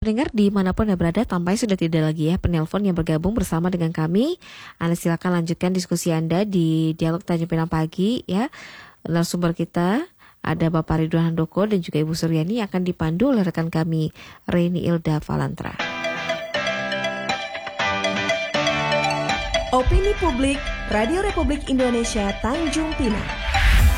pendengar dimanapun Anda berada, tampaknya sudah tidak lagi ya penelpon yang bergabung bersama dengan kami. Anda silakan lanjutkan diskusi Anda di Dialog Tanjung Pinang Pagi ya. Narasumber kita ada Bapak Ridwan Handoko dan juga Ibu Suryani akan dipandu oleh rekan kami Reni Ilda Valantra. Opini Publik Radio Republik Indonesia Tanjung Pinang.